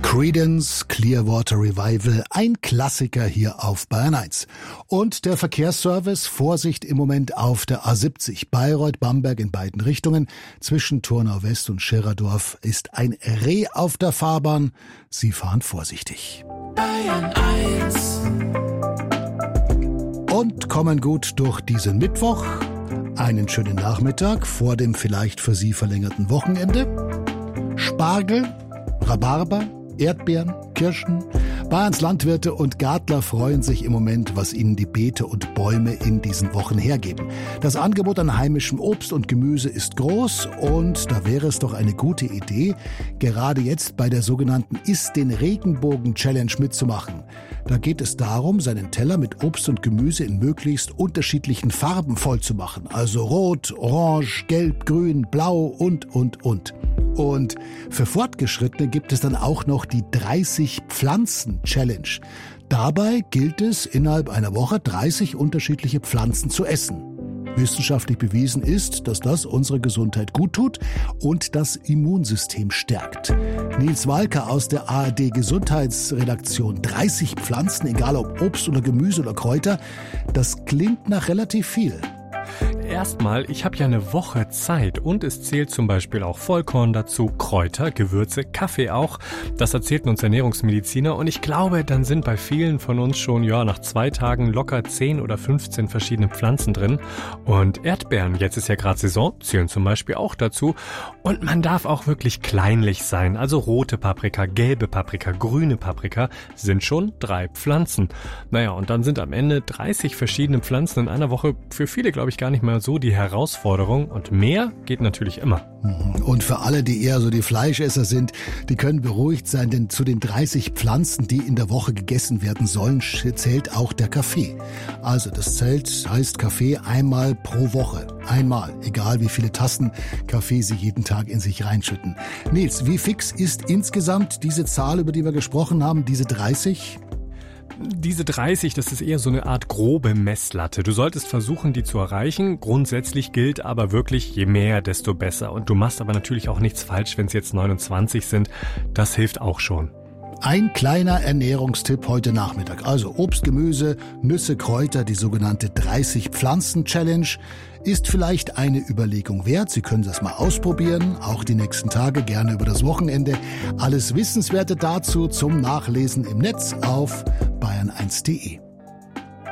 Creedence Clearwater Revival, ein Klassiker hier auf Bayern 1. Und der Verkehrsservice, Vorsicht im Moment auf der A70, Bayreuth-Bamberg in beiden Richtungen. Zwischen Turnau West und Schirerdorf ist ein Reh auf der Fahrbahn. Sie fahren vorsichtig. Bayern 1. Und kommen gut durch diesen Mittwoch. Einen schönen Nachmittag vor dem vielleicht für Sie verlängerten Wochenende. Spargel, Rhabarber, Erdbeeren, Kirschen. Bayerns Landwirte und Gärtler freuen sich im Moment, was ihnen die Beete und Bäume in diesen Wochen hergeben. Das Angebot an heimischem Obst und Gemüse ist groß und da wäre es doch eine gute Idee, gerade jetzt bei der sogenannten Iss den Regenbogen Challenge mitzumachen. Da geht es darum, seinen Teller mit Obst und Gemüse in möglichst unterschiedlichen Farben voll zu machen. Also rot, orange, gelb, grün, blau und. Und für Fortgeschrittene gibt es dann auch noch die 30-Pflanzen-Challenge. Dabei gilt es, innerhalb einer Woche 30 unterschiedliche Pflanzen zu essen. Wissenschaftlich bewiesen ist, dass das unsere Gesundheit gut tut und das Immunsystem stärkt. Nils Walker aus der ARD Gesundheitsredaktion. 30 Pflanzen, egal ob Obst oder Gemüse oder Kräuter, das klingt nach relativ viel. Erstmal, ich habe ja eine Woche Zeit und es zählt zum Beispiel auch Vollkorn dazu, Kräuter, Gewürze, Kaffee auch. Das erzählten uns Ernährungsmediziner und ich glaube, dann sind bei vielen von uns schon nach 2 Tagen locker 10 oder 15 verschiedene Pflanzen drin. Und Erdbeeren, jetzt ist ja gerade Saison, zählen zum Beispiel auch dazu. Und man darf auch wirklich kleinlich sein, also rote Paprika, gelbe Paprika, grüne Paprika sind schon 3 Pflanzen. Naja, und dann sind am Ende 30 verschiedene Pflanzen in einer Woche für viele, glaube ich, gar nicht mal so die Herausforderung und mehr geht natürlich immer. Und für alle, die eher so die Fleischesser sind, die können beruhigt sein, denn zu den 30 Pflanzen, die in der Woche gegessen werden sollen, zählt auch der Kaffee. Also das heißt Kaffee einmal pro Woche. Einmal, egal wie viele Tassen Kaffee Sie jeden Tag in sich reinschütten. Nils, wie fix ist insgesamt diese Zahl, über die wir gesprochen haben, diese 30? Diese 30, das ist eher so eine Art grobe Messlatte. Du solltest versuchen, die zu erreichen. Grundsätzlich gilt aber wirklich, je mehr, desto besser. Und du machst aber natürlich auch nichts falsch, wenn es jetzt 29 sind. Das hilft auch schon. Ein kleiner Ernährungstipp heute Nachmittag. Also Obst, Gemüse, Nüsse, Kräuter, die sogenannte 30-Pflanzen-Challenge ist vielleicht eine Überlegung wert. Sie können das mal ausprobieren, auch die nächsten Tage, gerne über das Wochenende. Alles Wissenswerte dazu zum Nachlesen im Netz auf bayern1.de.